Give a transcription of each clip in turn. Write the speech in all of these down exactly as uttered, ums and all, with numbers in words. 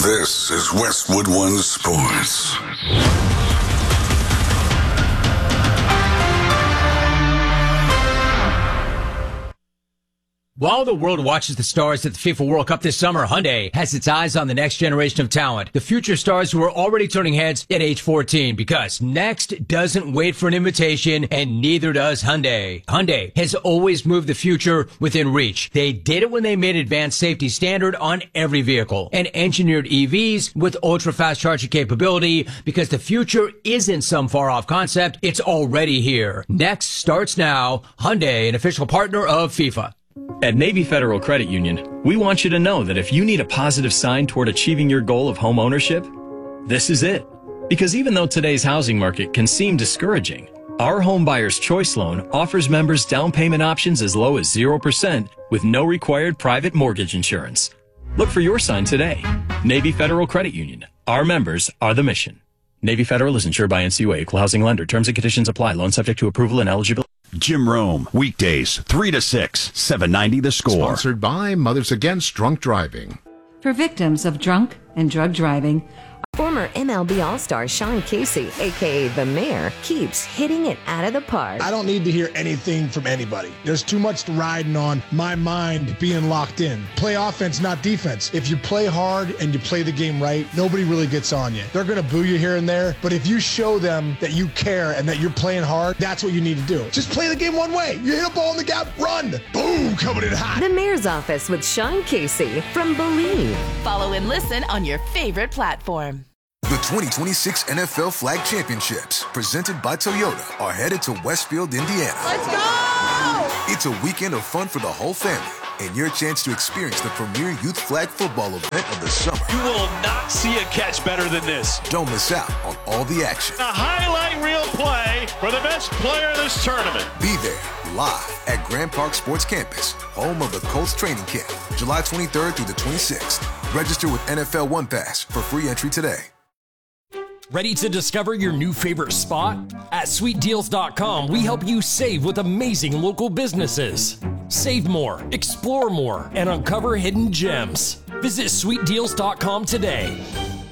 This is Westwood One Sports. While the world watches the stars at the FIFA World Cup this summer, Hyundai has its eyes on the next generation of talent, the future stars who are already turning heads at age fourteen, because next doesn't wait for an invitation, and neither does Hyundai. Hyundai has always moved the future within reach. They did it when they made advanced safety standard on every vehicle and engineered E Vs with ultra-fast charging capability, because the future isn't some far-off concept, it's already here. Next starts now. Hyundai, an official partner of FIFA. At Navy Federal Credit Union, we want you to know that if you need a positive sign toward achieving your goal of home ownership, this is it. Because even though today's housing market can seem discouraging, our Home Buyer's Choice Loan offers members down payment options as low as zero percent with no required private mortgage insurance. Look for your sign today. Navy Federal Credit Union. Our members are the mission. Navy Federal is insured by N C U A, Equal Housing Lender. Terms and conditions apply. Loan subject to approval and eligibility. Jim Rome, weekdays, three to six, seven ninety The Score. Sponsored by Mothers Against Drunk Driving. For victims of drunk and drug driving, former M L B All-Star Sean Casey, a k a. The Mayor, keeps hitting it out of the park. I don't need to hear anything from anybody. There's too much riding on my mind being locked in. Play offense, not defense. If you play hard and you play the game right, nobody really gets on you. They're going to boo you here and there, but if you show them that you care and that you're playing hard, that's what you need to do. Just play the game one way. You hit a ball in the gap, run. Boom, coming in hot. The Mayor's Office with Sean Casey from Believe. Follow and listen on your favorite platform. The twenty twenty-six N F L Flag Championships, presented by Toyota, are headed to Westfield, Indiana. Let's go! It's a weekend of fun for the whole family, and your chance to experience the premier youth flag football event of the summer. You will not see a catch better than this. Don't miss out on all the action. A highlight reel play for the best player in this tournament. Be there, live at Grand Park Sports Campus, home of the Colts training camp, July twenty-third through the twenty-sixth. Register with N F L One Pass for free entry today. Ready to discover your new favorite spot? At sweet deals dot com, we help you save with amazing local businesses. Save more, explore more, and uncover hidden gems. Visit sweet deals dot com today.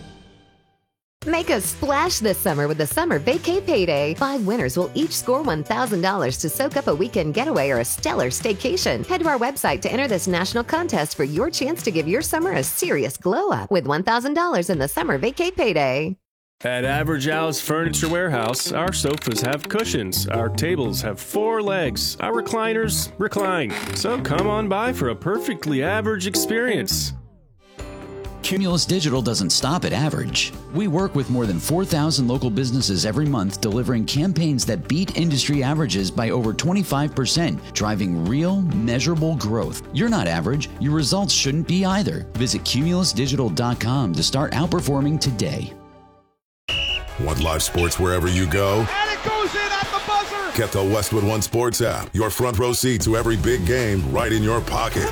Make a splash this summer with the Summer Vacay Payday. Five winners will each score one thousand dollars to soak up a weekend getaway or a stellar staycation. Head to our website to enter this national contest for your chance to give your summer a serious glow-up with one thousand dollars in the Summer Vacay Payday. At Average Al's Furniture Warehouse, our sofas have cushions, our tables have four legs, our recliners recline. So come on by for a perfectly average experience. Cumulus Digital doesn't stop at average. We work with more than four thousand local businesses every month, delivering campaigns that beat industry averages by over twenty-five percent, driving real, measurable growth. You're not average. Your results shouldn't be either. Visit cumulus digital dot com to start outperforming today. Want live sports wherever you go? And it goes in at the buzzer! Get the Westwood One Sports app. Your front row seat to every big game right in your pocket.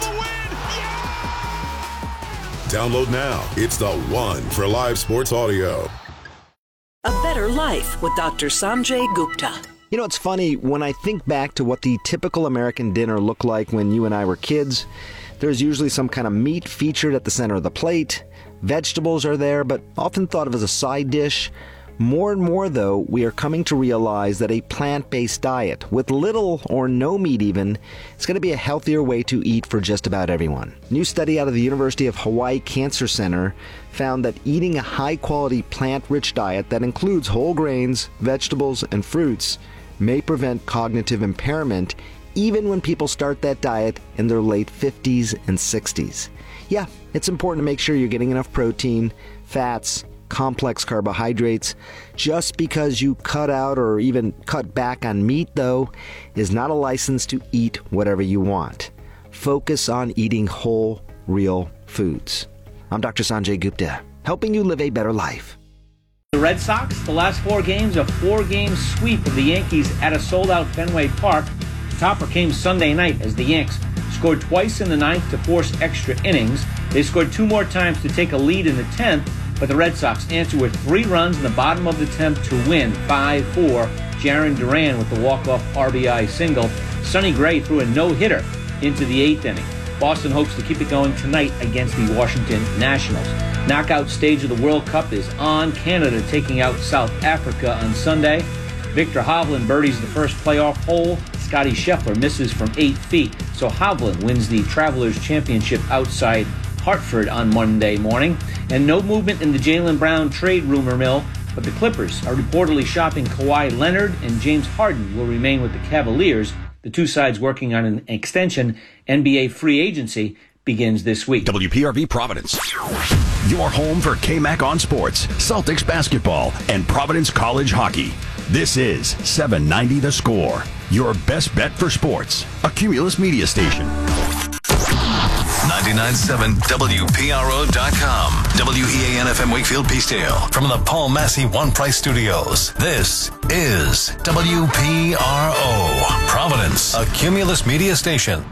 Download now. It's the one for live sports audio. A Better Life with Doctor Sanjay Gupta. You know, it's funny, when I think back to what the typical American dinner looked like when you and I were kids, there's usually some kind of meat featured at the center of the plate. Vegetables are there, but often thought of as a side dish. More and more, though, we are coming to realize that a plant-based diet, with little or no meat even, is going to be a healthier way to eat for just about everyone. A new study out of the University of Hawaii Cancer Center found that eating a high-quality plant-rich diet that includes whole grains, vegetables, and fruits may prevent cognitive impairment even when people start that diet in their late fifties and sixties. Yeah, it's important to make sure you're getting enough protein, fats, complex carbohydrates. Just because you cut out or even cut back on meat, though, is not a license to eat whatever you want. Focus on eating whole, real foods. I'm Doctor Sanjay Gupta, helping you live a better life. The Red Sox, the last four games, a four-game sweep of the Yankees at a sold-out Fenway Park. The topper came Sunday night as the Yanks scored twice in the ninth to force extra innings. They scored two more times to take a lead in the tenth, but the Red Sox answered with three runs in the bottom of the tenth to win five four. Jarren Duran with the walk-off R B I single. Sonny Gray threw a no-hitter into the eighth inning. Boston hopes to keep it going tonight against the Washington Nationals. Knockout stage of the World Cup is on. Canada taking out South Africa on Sunday. Victor Hovland birdies the first playoff hole. Scotty Scheffler misses from eight feet. So Hovland wins the Travelers Championship outside Hartford on Monday morning. And no movement in the Jaylen Brown trade rumor mill, but the Clippers are reportedly shopping Kawhi Leonard, and James Harden will remain with the Cavaliers. The two sides working on an extension. N B A free agency begins this week. W P R V Providence. Your home for K-Mac on sports, Celtics basketball, and Providence College hockey. This is seven ninety The Score, your best bet for sports. A Cumulus media station. ninety-nine point seven W P R O dot com. W E A N F M Wakefield Peacedale. From the Paul Massey One Price Studios. This is W P R O. Providence, a Cumulus media station.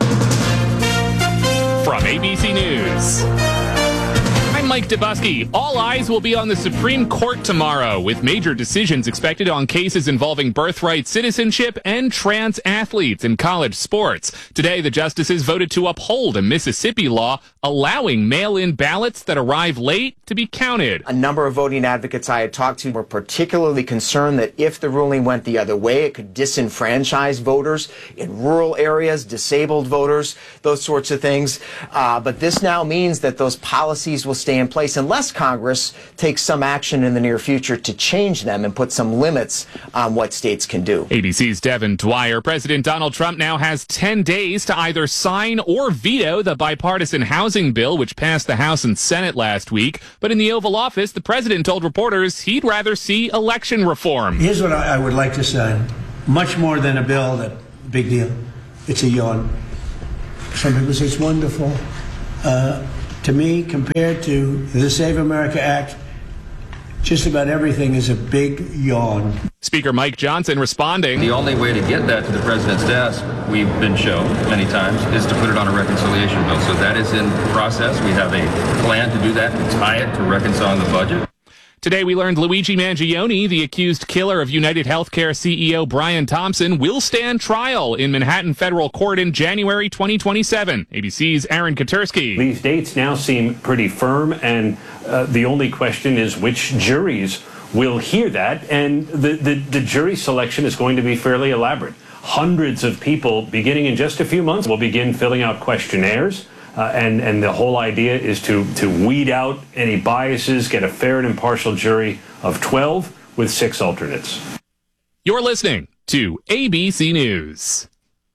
From A B C News, I'm Mike Dubusky. All eyes will be on the Supreme Court tomorrow, with major decisions expected on cases involving birthright citizenship and trans athletes in college sports. Today, the justices voted to uphold a Mississippi law allowing mail-in ballots that arrive late to be counted. A number of voting advocates I had talked to were particularly concerned that if the ruling went the other way, it could disenfranchise voters in rural areas, disabled voters, those sorts of things. Uh, but this now means that those policies will stay in place unless Congress takes some action in the near future to change them and put some limits on what states can do. A B C's Devin Dwyer. President Donald Trump now has ten days to either sign or veto the bipartisan housing bill, which passed the House and Senate last week. But in the Oval Office, the president told reporters he'd rather see election reform. Here's what I would like to say. Much more than a bill, that big deal. It's a yawn. Some people say it's wonderful. Uh, to me, compared to the Save America Act, just about everything is a big yawn. Speaker Mike Johnson responding. The only way to get that to the president's desk, we've been shown many times, is to put it on a reconciliation bill. So that is in process. We have a plan to do that, to tie it to reconciling the budget. Today, we learned Luigi Mangione, the accused killer of United Healthcare C E O Brian Thompson, will stand trial in Manhattan federal court in January twenty twenty-seven. A B C's Aaron Katersky. These dates now seem pretty firm, and uh, the only question is which juries will hear that, and the, the, the jury selection is going to be fairly elaborate. Hundreds of people, beginning in just a few months, will begin filling out questionnaires. Uh, and, and the whole idea is to, to weed out any biases, get a fair and impartial jury of twelve with six alternates. You're listening to A B C News.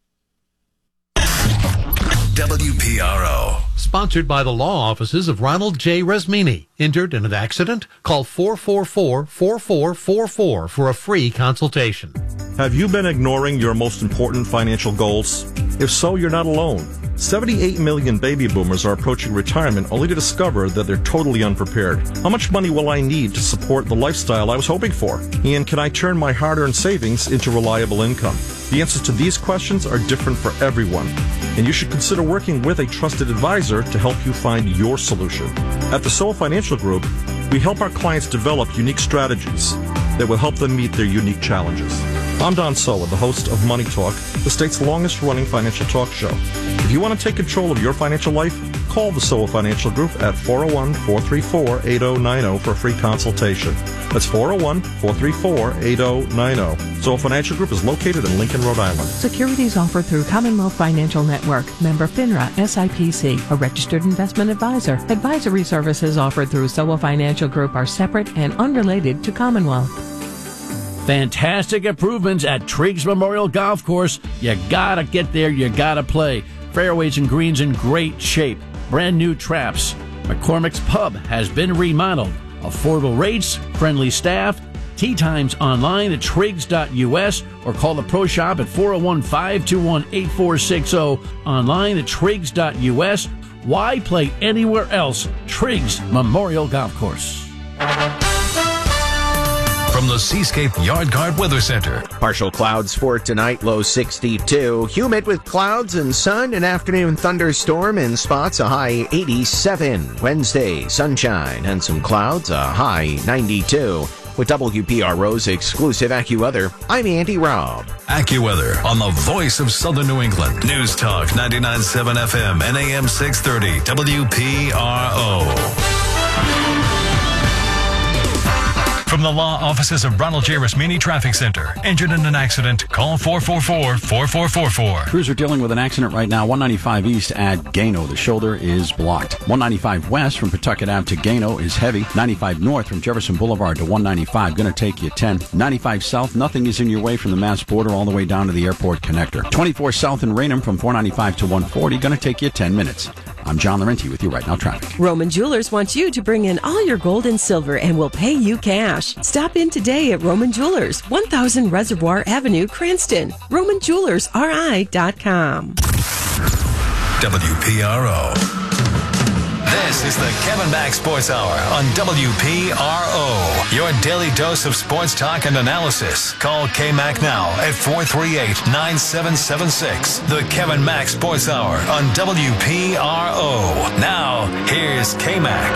W P R O. Sponsored by the law offices of Ronald J. Resmini. Injured in an accident? Call four four four, four four four four for a free consultation. Have you been ignoring your most important financial goals? If so, you're not alone. seventy-eight million baby boomers are approaching retirement only to discover that they're totally unprepared. How much money will I need to support the lifestyle I was hoping for? And can I turn my hard-earned savings into reliable income? The answers to these questions are different for everyone, and you should consider working with a trusted advisor to help you find your solution. At the Soul Financial Group, we help our clients develop unique strategies that will help them meet their unique challenges. I'm Don Sola, the host of Money Talk, the state's longest-running financial talk show. If you want to take control of your financial life, call the Sola Financial Group at four oh one, four three four, eight oh nine oh for a free consultation. That's four oh one, four three four, eight oh nine oh. Sola Financial Group is located in Lincoln, Rhode Island. Securities offered through Commonwealth Financial Network, member FINRA S I P C, a registered investment advisor. Advisory services offered through Sola Financial Group are separate and unrelated to Commonwealth. Fantastic improvements at Triggs Memorial Golf Course. You gotta get there, you gotta play. Fairways and greens in great shape. Brand new traps. McCormick's Pub has been remodeled. Affordable rates, friendly staff. Tee times online at triggs dot U S or call the Pro Shop at four oh one, five two one, eight four six oh. Online at triggs dot U S. Why play anywhere else? Triggs Memorial Golf Course. From the Seascape Yard Guard Weather Center. Partial clouds for tonight, low sixty-two. Humid with clouds and sun, an afternoon thunderstorm in spots, a high eighty-seven. Wednesday, sunshine and some clouds, a high ninety-two. With W P R O's exclusive AccuWeather, I'm Andy Robb. AccuWeather on the voice of Southern New England. News Talk ninety-nine point seven F M and A M six thirty W P R O. From the law offices of Ronald J. Rasmini Traffic Center. Injured in an accident? Call four four four, four four four four. Crews are dealing with an accident right now. one ninety-five east at Gano. The shoulder is blocked. one ninety-five west from Pawtucket Ave to Gano is heavy. ninety-five north from Jefferson Boulevard to one ninety-five. Going to take you ten. ninety-five south, nothing is in your way from the Mass border all the way down to the airport connector. twenty-four south in Raynham from four ninety-five to one forty. Going to take you ten minutes. I'm John Laurenti with you right now, traffic. Roman Jewelers wants you to bring in all your gold and silver and will pay you cash. Stop in today at Roman Jewelers, one thousand Reservoir Avenue, Cranston. Roman Jewelers R I dot com. W P R O. This is the Kevin Mack Sports Hour on W P R O. Your daily dose of sports talk and analysis. Call K-Mac now at four three eight, nine seven seven six. The Kevin Mack Sports Hour on W P R O. Now, here's K-Mac.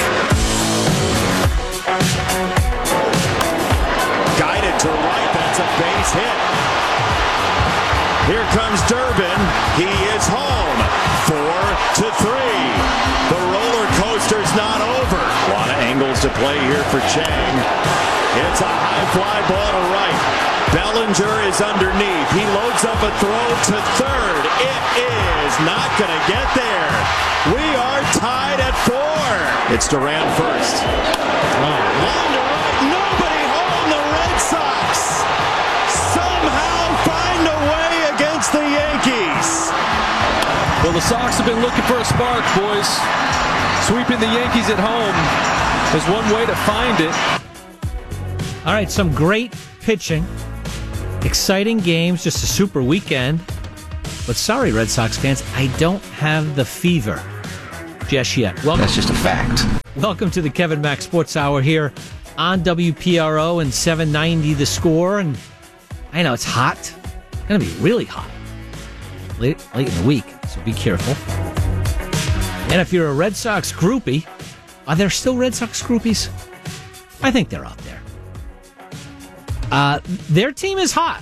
Guided to right. That's a base hit. Here comes Durbin. He is home. Four to three. The roller coaster's not over. A lot of angles to play here for Chang. It's a high fly ball to right. Bellinger is underneath. He loads up a throw to third. It is not going to get there. We are tied at four. It's Duran first. Oh. Line to right. Nobody home. The Red Sox somehow find a way against the Yankees. Well, the Sox have been looking for a spark, boys. Sweeping the Yankees at home is one way to find it. All right, some great pitching. Exciting games, just a super weekend. But sorry, Red Sox fans, I don't have the fever just yet. Welcome. That's just a fact. Welcome to the Kevin Mack Sports Hour here on W P R O and seven ninety The Score. And I know it's hot. It's going to be really hot late, late in the week, so be careful. And if you're a Red Sox groupie, are there still Red Sox groupies? I think they're out there. Uh, their team is hot.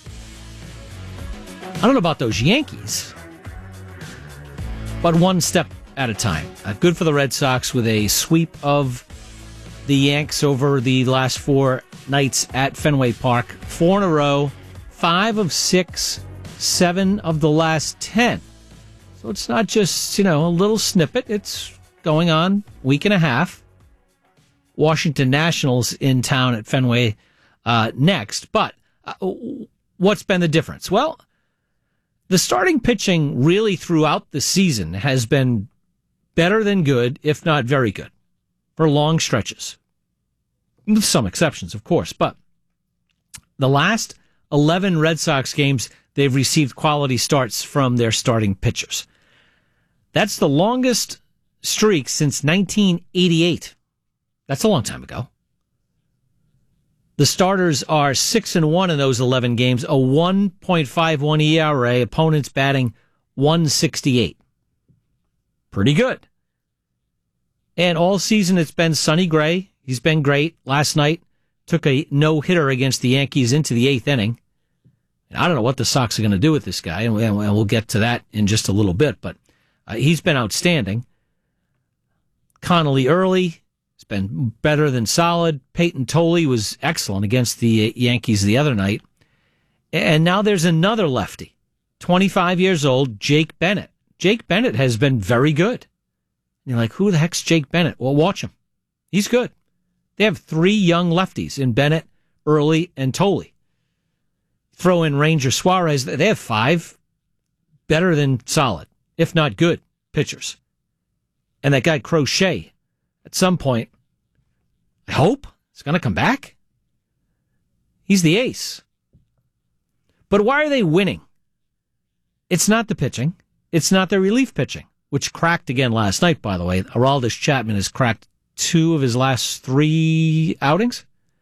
I don't know about those Yankees, but one step at a time. Uh, good for the Red Sox with a sweep of the Yanks over the last four nights at Fenway Park. Four in a row, five of six, seven of the last ten. So it's not just, you know, a little snippet. It's going on week and a half. Washington Nationals in town at Fenway uh, next. But uh, what's been the difference? Well, the starting pitching really throughout the season has been better than good, if not very good, for long stretches. With some exceptions, of course. But the last eleven Red Sox games, they've received quality starts from their starting pitchers. That's the longest streak since nineteen eighty-eight. That's a long time ago. The starters are six and one in those eleven games, a one point five one E R A, opponents batting one sixty-eight. Pretty good. And all season it's been Sonny Gray. He's been great. Last night took a no-hitter against the Yankees into the eighth inning. And I don't know what the Sox are going to do with this guy, and we'll get to that in just a little bit, but uh, he's been outstanding. Connolly early has been better than solid. Peyton Tolley was excellent against the Yankees the other night. And now there's another lefty, twenty-five years old, Jake Bennett. Jake Bennett has been very good. And you're like, who the heck's Jake Bennett? Well, watch him. He's good. They have three young lefties in Bennett, Early, and Tolley. Throw in Ranger Suarez. They have five better than solid, if not good, pitchers. And that guy Crochet, at some point, I hope, is going to come back. He's the ace. But why are they winning? It's not the pitching. It's not their relief pitching, which cracked again last night, by the way. Aroldis Chapman has cracked two of his last three outings.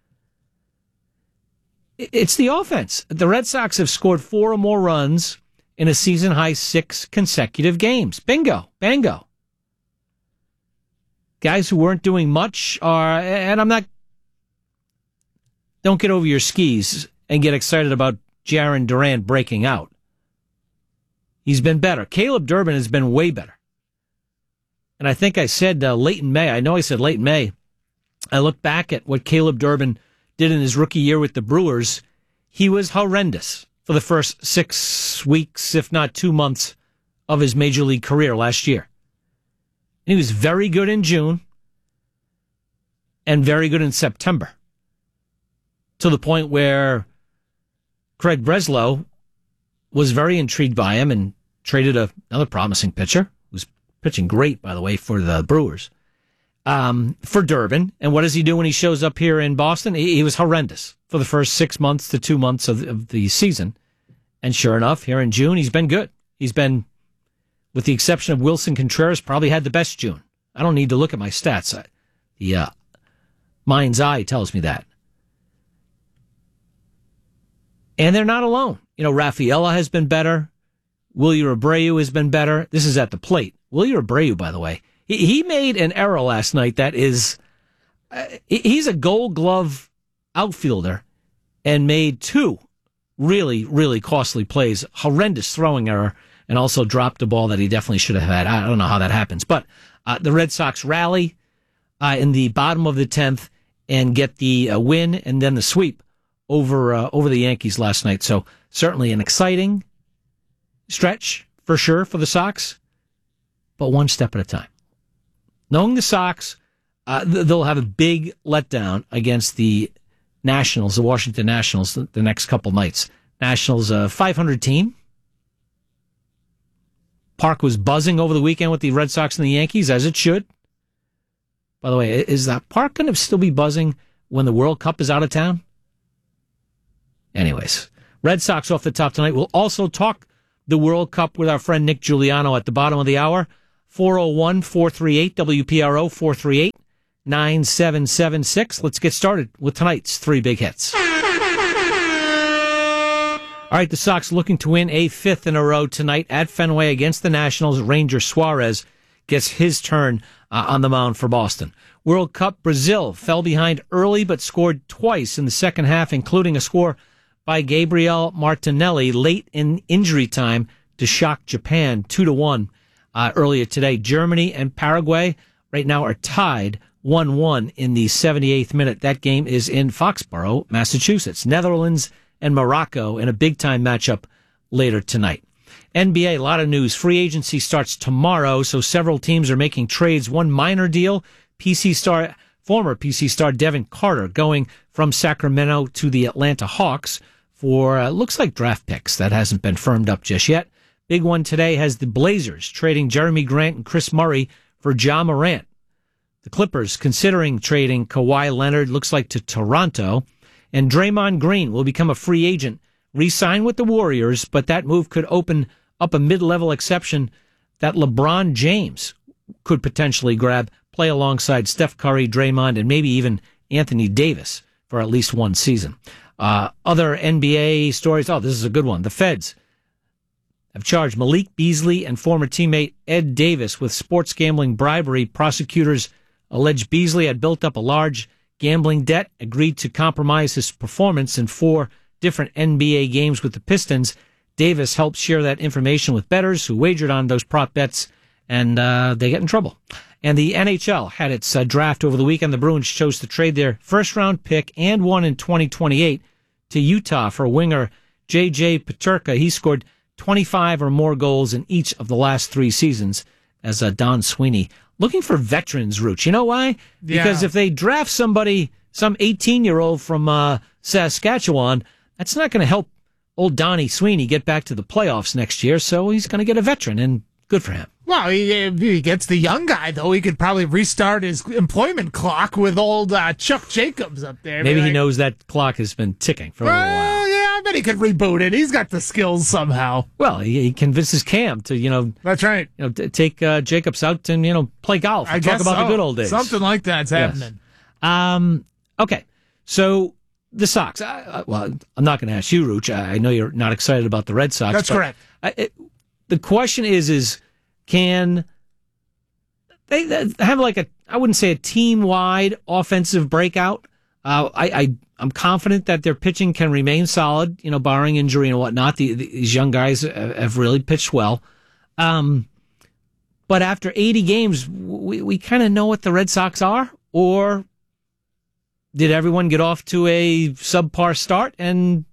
It's the offense. The Red Sox have scored four or more runs in a season-high six consecutive games. Bingo. Bango. Guys who weren't doing much are, and I'm not, don't get over your skis and get excited about Jarren Duran breaking out. He's been better. Caleb Durbin has been way better. And I think I said uh, late in May, I know I said late in May, I looked back at what Caleb Durbin did in his rookie year with the Brewers, he was horrendous for the first six weeks, if not two months, of his major league career last year. And he was very good in June and very good in September, to the point where Craig Breslow was very intrigued by him and traded a, another promising pitcher, who's pitching great, by the way, for the Brewers, um, for Durbin. And what does he do when he shows up here in Boston? He, he was horrendous for the first six months to two months of, of the season. And sure enough, here in June, he's been good. He's been, with the exception of Wilson Contreras, probably had the best June. I don't need to look at my stats. I, the uh, mind's eye tells me that. And they're not alone. You know, Rafaela has been better. Wilyer Abreu has been better. This is at the plate. Wilyer Abreu, by the way, he, he made an error last night that is, uh, he's a Gold Glove outfielder and made two really, really costly plays. Horrendous throwing error, and also dropped a ball that he definitely should have had. I don't know how that happens. But uh, the Red Sox rally uh, in the bottom of the tenth and get the uh, win and then the sweep over uh, over the Yankees last night. So certainly an exciting stretch for sure for the Sox, but one step at a time. Knowing the Sox, uh, they'll have a big letdown against the Nationals, the Washington Nationals, the next couple nights. Nationals, a five hundred team. Park was buzzing over the weekend with the Red Sox and the Yankees, as it should. By the way, is that Park going to still be buzzing when the World Cup is out of town? Anyways, Red Sox off the top tonight. We'll also talk the World Cup with our friend Nick Giuliano at the bottom of the hour. four oh one, four three eight, W P R O, four three eight, nine seven seven six. Let's get started with tonight's three big hits. All right, the Sox looking to win a fifth in a row tonight at Fenway against the Nationals. Ranger Suarez gets his turn uh, on the mound for Boston. World Cup, Brazil fell behind early but scored twice in the second half, including a score by Gabriel Martinelli late in injury time to shock Japan two to one uh, earlier today. Germany and Paraguay right now are tied one one in the seventy-eighth minute. That game is in Foxborough, Massachusetts. Netherlands and Morocco in a big-time matchup later tonight. N B A, a lot of news. Free agency starts tomorrow, so several teams are making trades. One minor deal, P C star, former P C star Devin Carter going from Sacramento to the Atlanta Hawks for, uh, looks like draft picks. That hasn't been firmed up just yet. Big one today has the Blazers trading Jeremy Grant and Chris Murray for Ja Morant. The Clippers considering trading Kawhi Leonard, looks like to Toronto. And Draymond Green will become a free agent, re-sign with the Warriors, but that move could open up a mid-level exception that LeBron James could potentially grab, play alongside Steph Curry, Draymond, and maybe even Anthony Davis for at least one season. Uh, other N B A stories. Oh, this is a good one. The Feds have charged Malik Beasley and former teammate Ed Davis with sports gambling bribery. Prosecutors allege Beasley had built up a large gambling debt, agreed to compromise his performance in four different N B A games with the Pistons. Davis helped share that information with bettors who wagered on those prop bets, and uh, they get in trouble. And the N H L had its uh, draft over the weekend. The Bruins chose to trade their first-round pick and one in twenty twenty-eight to Utah for winger J J Peterka. He scored twenty-five or more goals in each of the last three seasons as uh, Don Sweeney. Looking for veterans, Rooch. You know why? Because Yeah. if they draft somebody, some eighteen-year-old from uh, Saskatchewan, that's not going to help old Donnie Sweeney get back to the playoffs next year, so he's going to get a veteran, and good for him. Well, he, if he gets the young guy, though, he could probably restart his employment clock with old uh, Chuck Jacobs up there. Maybe Be he like, knows that clock has been ticking for a little while. Well, yeah, I bet he could reboot it. He's got the skills somehow. Well, he, he convinces Cam to, you know... That's right. You know, t- take uh, Jacobs out and, you know, play golf. I And talk guess about so. the good old days. Something like that's Yes. happening. Um, okay, so the Sox. I, I, well, I'm not going to ask you, Rooch. I, I know you're not excited about the Red Sox. That's but correct. I, it, the question is, is can they, they have like a, I wouldn't say a team-wide offensive breakout? Uh, I, I, I'm confident that their pitching can remain solid, you know, barring injury and whatnot. The, the, these young guys have really pitched well. Um, but after eighty games, we, we kind of know what the Red Sox are, or did everyone get off to a subpar start and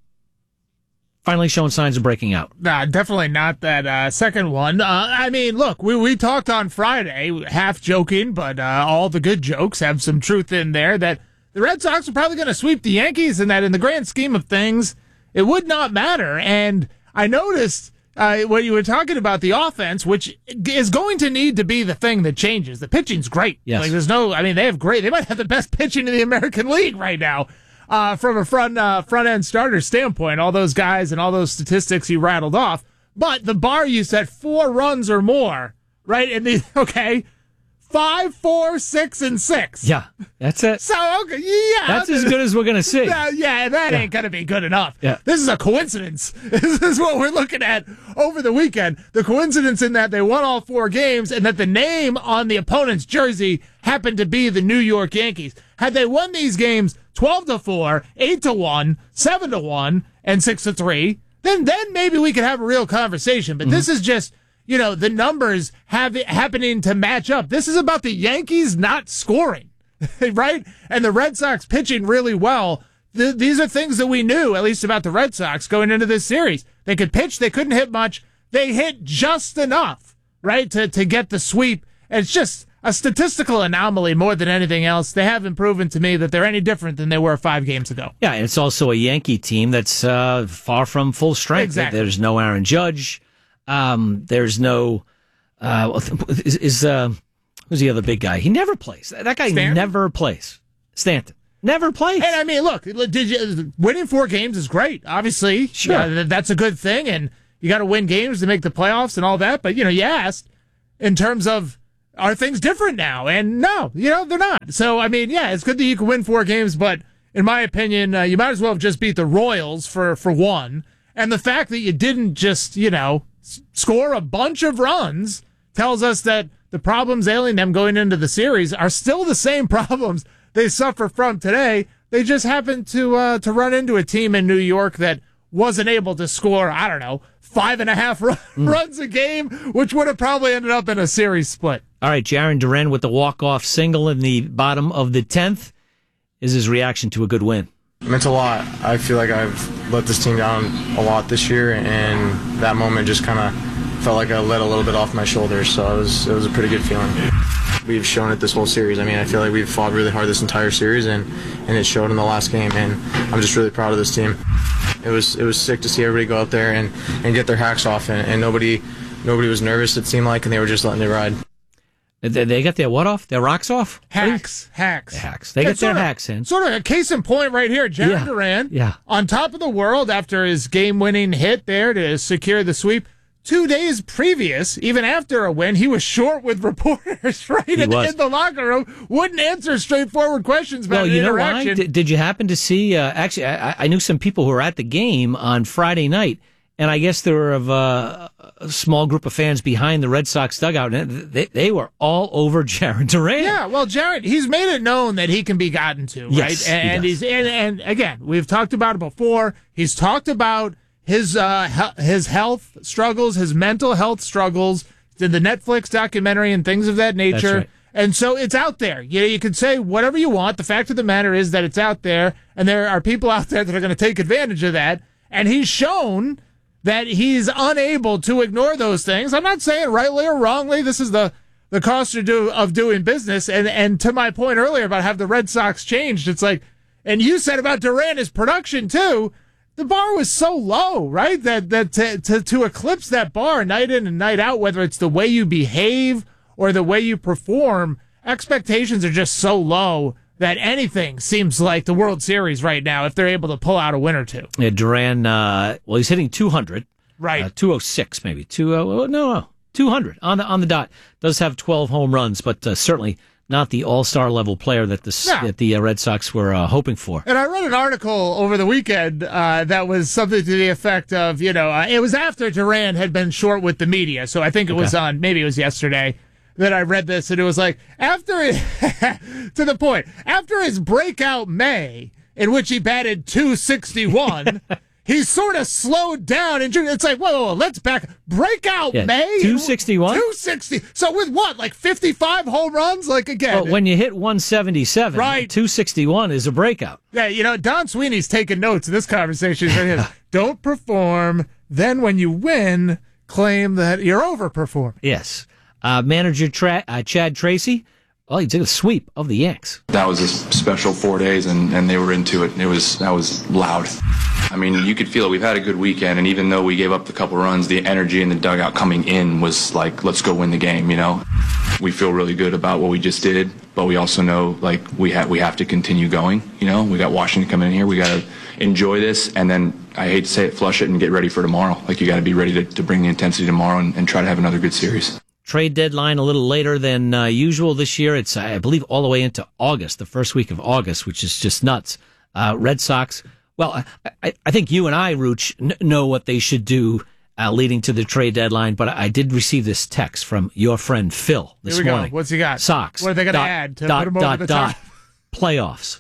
finally showing signs of breaking out? Nah, definitely not that uh, second one. Uh, I mean, look, we, we talked on Friday, half joking, but uh, all the good jokes have some truth in there, that the Red Sox are probably going to sweep the Yankees, and that in the grand scheme of things, it would not matter. And I noticed uh, when you were talking about the offense, which is going to need to be the thing that changes. The pitching's great. Yes. Like, there's no, I mean, they have great, they might have the best pitching in the American League right now. Uh, from a front uh, front end starter standpoint, all those guys and all those statistics you rattled off, but the bar you set four runs or more, right? And the okay, five, four, six, and six. Yeah, that's it. So okay, yeah, that's as good as we're gonna see. Uh, yeah, that yeah. ain't gonna be good enough. Yeah. This is a coincidence. This is what we're looking at over the weekend. The coincidence in that they won all four games and that the name on the opponent's jersey happened to be the New York Yankees. Had they won these games twelve to four, eight to one, seven to one, and six to three, then then maybe we could have a real conversation. But mm-hmm. this is just, you know, the numbers have it happening to match up. This is about the Yankees not scoring, right? And the Red Sox pitching really well. Th- these are things that we knew, at least about the Red Sox going into this series. They could pitch. They couldn't hit much. They hit just enough, right, to, to get the sweep. And it's just a statistical anomaly more than anything else. They haven't proven to me that they're any different than they were five games ago. Yeah, and it's also a Yankee team that's uh, far from full strength. Exactly. There's no Aaron Judge. Um, there's no uh, is, is uh, who's the other big guy? He never plays. That guy Stanton? never plays. Stanton never plays. And I mean, look, did you, winning four games is great. Obviously, sure, yeah, that's a good thing, and you got to win games to make the playoffs and all that. But you know, you asked in terms of, are things different now? And no, you know, they're not. So, I mean, yeah, it's good that you can win four games, but in my opinion, uh, you might as well have just beat the Royals for, for one. And the fact that you didn't just, you know, s- score a bunch of runs tells us that the problems ailing them going into the series are still the same problems they suffer from today. They just happened to, uh, to run into a team in New York that wasn't able to score, I don't know, five and a half run, mm. runs a game, which would have probably ended up in a series split. All right, Jarren Duran with the walk-off single in the bottom of the tenth is his reaction to a good win. It meant a lot. I feel like I've let this team down a lot this year, and that moment just kind of felt like I let a little bit off my shoulders, so it was, it was a pretty good feeling. We've shown it this whole series. I mean, I feel like we've fought really hard this entire series, and, and it showed in the last game, and I'm just really proud of this team. It was it was sick to see everybody go out there and, and get their hacks off, and, and nobody nobody was nervous, it seemed like, and they were just letting it ride. They, they got their what off? Their rocks off? Hacks. Hacks. The hacks. They get their of, hacks in. Sort of a case in point right here. Jarren yeah. Duran yeah. on top of the world after his game-winning hit there to secure the sweep. Two days previous, even after a win, he was short with reporters right in, in the locker room. Wouldn't answer straightforward questions about well, an you know interaction. why? Did, did you happen to see? Uh, actually, I, I knew some people who were at the game on Friday night, and I guess there were uh, a small group of fans behind the Red Sox dugout, and they, they were all over Jarren Duran. Yeah, well, Jarren, he's made it known that he can be gotten to, right? Yes, and he he's and, and again, we've talked about it before. He's talked about his uh, he- his health struggles, his mental health struggles, the Netflix documentary and things of that nature. That's right. And so it's out there. You know, you can say whatever you want. The fact of the matter is that it's out there, and there are people out there that are going to take advantage of that. And he's shown that he's unable to ignore those things. I'm not saying rightly or wrongly. This is the, the cost of, do, of doing business. And, and to my point earlier about have the Red Sox changed, it's like, and you said about Duran, his production too, the bar was so low, right? That, that to, to, to eclipse that bar night in and night out, whether it's the way you behave or the way you perform, expectations are just so low that anything seems like the World Series right now if they're able to pull out a win or two. Yeah, Duran, uh, well, he's hitting two hundred. Right. Uh, two oh six maybe. two oh, no, no, two hundred on the on the dot. Does have twelve home runs, but uh, certainly not the all-star level player that the, no. that the uh, Red Sox were uh, hoping for. And I read an article over the weekend uh, that was something to the effect of, you know, uh, it was after Duran had been short with the media, so I think it okay. was on, maybe it was yesterday, that I read this, and it was like, after it, to the point, after his breakout May, in which he batted two sixty-one, He's sort of slowed down, and it's like, whoa, whoa, whoa let's back. Breakout, yeah, May? two sixty-one? two sixty. So with what, like fifty-five home runs? Like, again. Well, when you hit one seventy-seven, right. two sixty-one is a breakout. Yeah, you know, Don Sweeney's taking notes of this conversation. Don't perform, then when you win, claim that you're overperforming. Yes. Uh, manager Tra- uh, Chad Tracy, well, he took a sweep of the Yanks. That was a special four days, and, and they were into it. It was that was loud. I mean, you could feel it. We've had a good weekend, and even though we gave up the couple runs, the energy in the dugout coming in was like, let's go win the game, you know? We feel really good about what we just did, but we also know, like, we, ha- we have to continue going, you know? We got Washington coming in here. We got to enjoy this, and then, I hate to say it, flush it and get ready for tomorrow. Like, you got to be ready to, to bring the intensity tomorrow and, and try to have another good series. Trade deadline a little later than uh, usual this year. It's, I believe, all the way into August, the first week of August, which is just nuts. Uh, Red Sox, well, I, I think you and I, Rooch, n- know what they should do uh, leading to the trade deadline, but I did receive this text from your friend Phil this Here we morning. Go. What's he got? Sox. What are they going to dot, add to dot, put him dot, over the dot, top? Playoffs.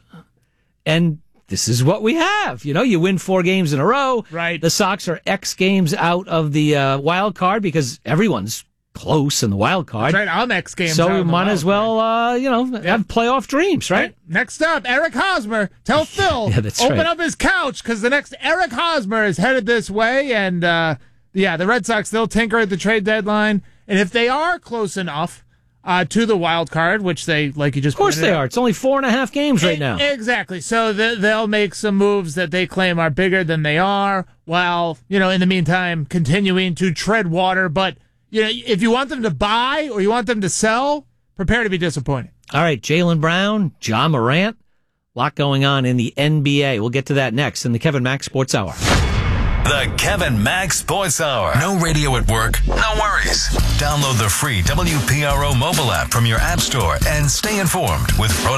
And this is what we have. You know, you win four games in a row. Right. The Sox are X games out of the uh, wild card because everyone's close in the wild card. That's right. I'm X games So out we in the might wild as well, uh, you know, Yeah. have playoff dreams, right? Next up, Eric Hosmer. Tell Phil, Yeah, that's open right. up his couch because the next Eric Hosmer is headed this way. And, uh, yeah, the Red Sox, they'll tinker at the trade deadline. And if they are close enough uh, to the wild card, which they, like you just Of course pointed they out- are. It's only four and a half games right now. Exactly. So th- they'll make some moves that they claim are bigger than they are, while, you know, in the meantime, continuing to tread water. But, you know, if you want them to buy or you want them to sell, prepare to be disappointed. All right, Jaylen Brown, John Morant, a lot going on in the N B A. We'll get to that next in the Kevin Mack Sports Hour. The Kevin Mack Sports Hour. No radio at work? No worries. Download the free W P R O mobile app from your app store and stay informed with Rhode